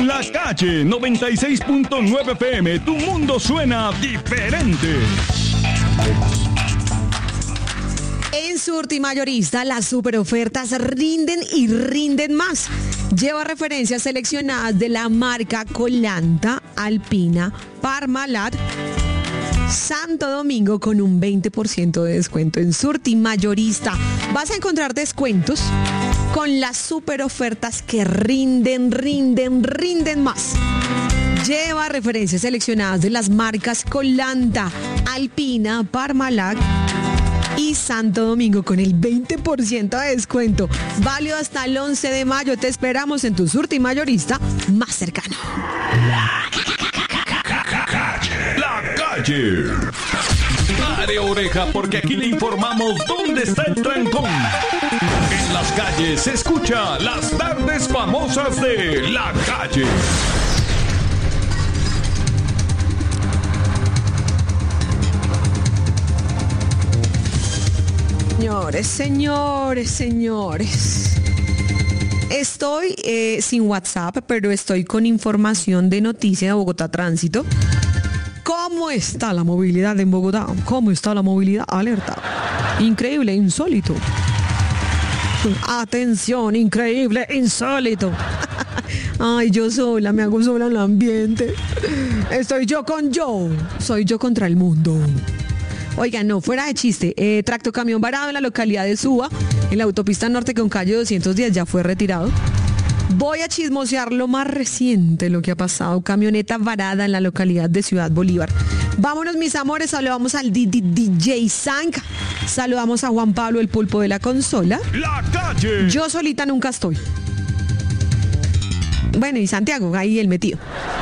En la calle 96.9 FM, tu mundo suena diferente. En Surti Mayorista, las super ofertas rinden y rinden más. Lleva referencias seleccionadas de la marca Colanta, Alpina, Parmalat, Santo Domingo con un 20% de descuento. En Surti Mayorista vas a encontrar descuentos con las super ofertas que rinden más. Lleva referencias seleccionadas de las marcas Colanta, Alpina, Parmalat y Santo Domingo con el 20% de descuento. Válido hasta el 11 de mayo. Te esperamos en tu Surti Mayorista más cercano. La calle. Pare oreja porque aquí le informamos dónde está el trancón. En las calles se escucha las tardes famosas de la calle. Señores. Estoy sin WhatsApp, pero estoy con información de noticia de Bogotá Tránsito. ¿Cómo está la movilidad en Bogotá? ¿Cómo está la movilidad? Alerta. Increíble, insólito. Atención, increíble, insólito. Ay, yo sola, me hago sola en el ambiente. Soy yo contra el mundo. Oigan, no, fuera de chiste, tractocamión varado en la localidad de Suba, en la autopista norte con calle 210, ya fue retirado. Voy a chismosear lo más reciente, lo que ha pasado. Camioneta varada en la localidad de Ciudad Bolívar. Vámonos, mis amores, saludamos al DJ Sank, saludamos a Juan Pablo, el pulpo de la consola. La calle. Yo solita nunca estoy. Bueno, y Santiago, ahí el metido.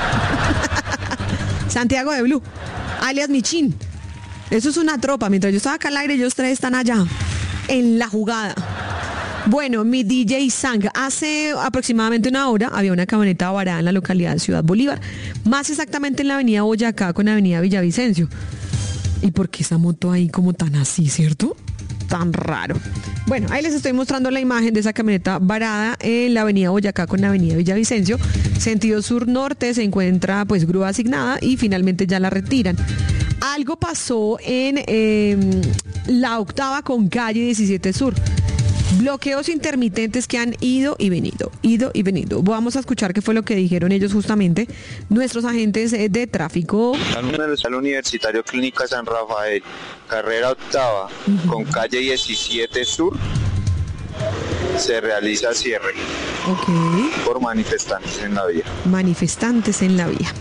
Santiago de Blue, alias Michin. Eso es una tropa. Mientras yo estaba acá al aire, ellos tres están allá, en la jugada. Bueno, mi DJ Sang, hace aproximadamente una hora había una camioneta varada en la localidad de Ciudad Bolívar, más exactamente en la avenida Boyacá con avenida Villavicencio. ¿Y por qué esa moto ahí como tan así, cierto? Tan raro. Bueno, ahí les estoy mostrando la imagen de esa camioneta varada en la avenida Boyacá con la avenida Villavicencio. Sentido sur-norte, se encuentra pues grúa asignada y finalmente ya la retiran. Algo pasó en la octava con calle 17 Sur. Bloqueos intermitentes que han ido y venido. Vamos a escuchar qué fue lo que dijeron ellos justamente, nuestros agentes de tráfico. Al Universitario Clínica San Rafael, carrera octava, con calle 17 Sur, se realiza cierre. Por manifestantes en la vía.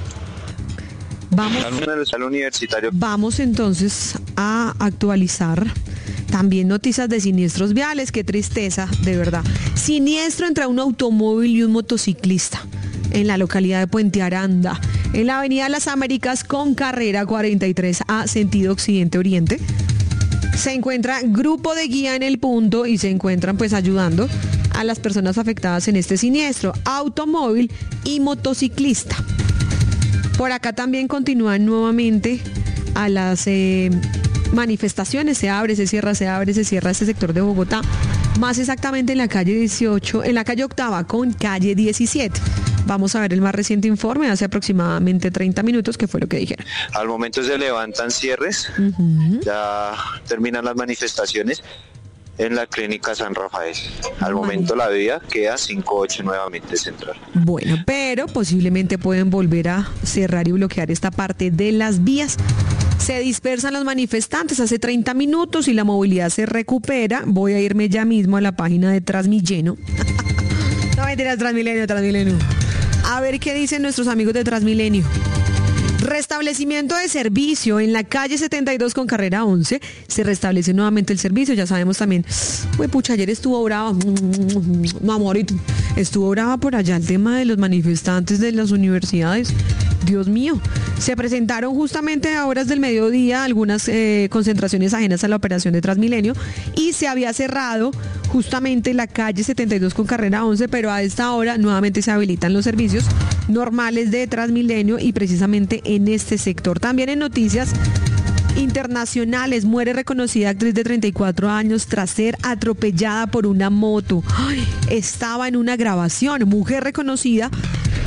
Vamos entonces a actualizar también noticias de siniestros viales. Qué tristeza, de verdad. Siniestro entre un automóvil y un motociclista en la localidad de Puente Aranda, en la avenida Las Américas con carrera 43A, sentido occidente-oriente. Se encuentra grupo de guía en el punto y se encuentran pues ayudando a las personas afectadas en este siniestro, automóvil y motociclista. Por acá también continúan nuevamente a las manifestaciones, se abre, se cierra este sector de Bogotá, más exactamente en la calle 18, en la calle octava con calle 17. Vamos a ver el más reciente informe, hace aproximadamente 30 minutos, que fue lo que dijeron. Al momento se levantan cierres, ya terminan las manifestaciones en la clínica San Rafael. Al momento la vía queda 5-8 nuevamente central. Bueno, pero posiblemente pueden volver a cerrar y bloquear esta parte de las vías. Se dispersan los manifestantes hace 30 minutos y la movilidad se recupera. Voy a irme ya mismo a la página de Transmilenio. No mentiras, Transmilenio. A ver qué dicen nuestros amigos de Transmilenio. Restablecimiento de servicio en la calle 72 con carrera 11. Se restablece nuevamente el servicio. Ya sabemos también, ayer estuvo brava, mamorito, estuvo brava por allá el tema de los manifestantes de las universidades. Dios mío, se presentaron justamente a horas del mediodía algunas concentraciones ajenas a la operación de Transmilenio y se había cerrado justamente la calle 72 con carrera 11, pero a esta hora nuevamente se habilitan los servicios normales de Transmilenio y precisamente en este sector. También en noticias internacionales, muere reconocida actriz de 34 años tras ser atropellada por una moto. Estaba en una grabación, mujer reconocida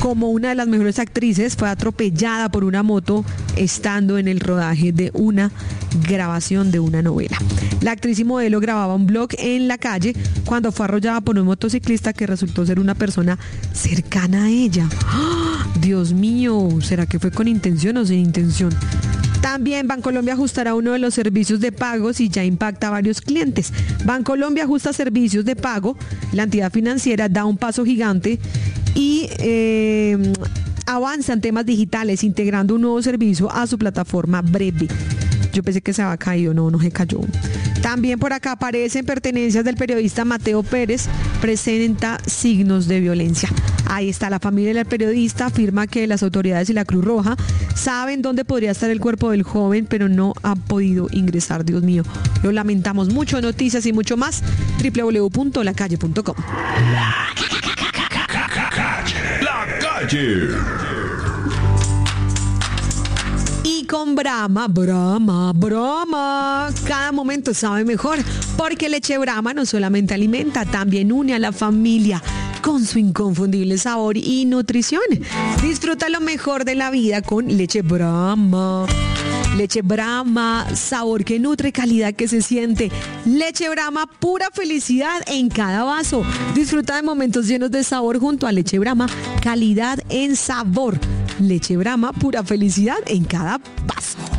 como una de las mejores actrices, fue atropellada por una moto estando en el rodaje de una grabación de una novela. La actriz y modelo grababa un vlog en la calle cuando fue arrollada por un motociclista que resultó ser una persona cercana a ella. ¡Oh, Dios mío! ¿Será que fue con intención o sin intención? También Bancolombia ajustará uno de los servicios de pagos y ya impacta a varios clientes. Bancolombia ajusta servicios de pago. La entidad financiera da un paso gigante y avanza en temas digitales, integrando un nuevo servicio a su plataforma Breve. Yo pensé que se había caído, no se cayó. También por acá aparecen pertenencias del periodista Mateo Pérez, presenta signos de violencia. Ahí está, la familia del periodista afirma que las autoridades y la Cruz Roja saben dónde podría estar el cuerpo del joven, pero no han podido ingresar. Dios mío, lo lamentamos mucho. Noticias y mucho más, www.lacalle.com. La Calle. Y con Brahma, cada momento sabe mejor, porque leche Brahma no solamente alimenta, también une a la familia con su inconfundible sabor y nutrición. Disfruta lo mejor de la vida con leche Brahma. Leche Brahma, sabor que nutre, calidad que se siente. Leche Brahma, pura felicidad en cada vaso. Disfruta de momentos llenos de sabor junto a leche Brahma, calidad en sabor. Leche Brahma, pura felicidad en cada vaso.